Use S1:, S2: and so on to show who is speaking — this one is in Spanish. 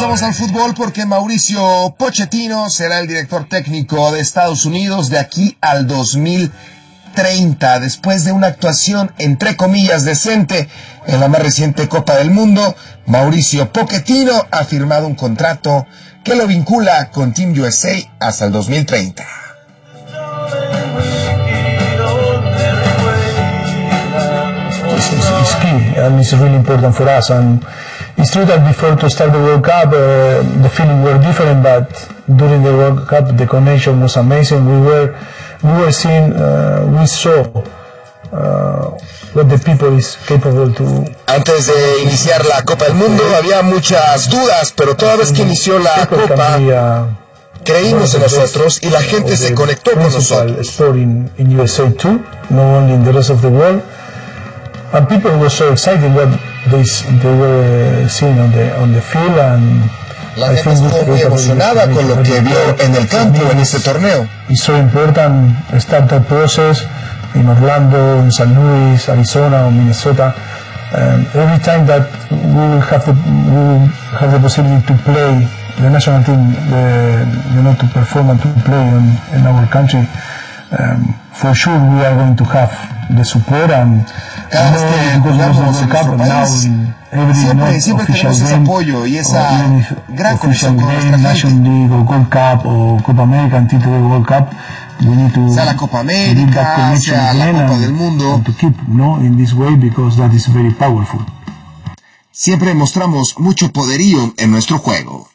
S1: pasamos al fútbol porque Mauricio Pochettino será el director técnico de Estados Unidos de aquí al 2030, después de una actuación entre comillas decente en la más reciente Copa del Mundo. Mauricio Pochettino ha firmado un contrato que lo vincula con Team USA hasta el 2030.
S2: It's key and it's really important for us. And it's true that before to start the World Cup, the feeling were different, but during the World Cup, the connection was amazing. We saw what the people is capable to.
S1: Antes de iniciar la Copa del Mundo había muchas dudas, pero toda vez que inició la Copa creímos en nosotros y la gente se conectó con nosotros.
S2: Sport in USA too, not only in the rest of the world. And people were so excited what they were seeing on the field, and
S1: la gente estuvo muy emocionada con lo que vio en el campo en este torneo.
S2: It's so important start that process in Orlando, in St. Louis, Arizona, or Minnesota. Every time that we will have the possibility to play the national team, to perform and to play in our country, for sure we are going to have the support and
S1: cada vez que jugamos en nuestro país siempre tenemos ese apoyo y esa gran conexión con nuestra
S2: National League o Gold Cup o Copa América en título de World Cup, we need to
S1: sea la Copa América, sea la Copa del Mundo,
S2: to keep in this way because that is very powerful.
S1: Siempre mostramos mucho poderío en nuestro juego.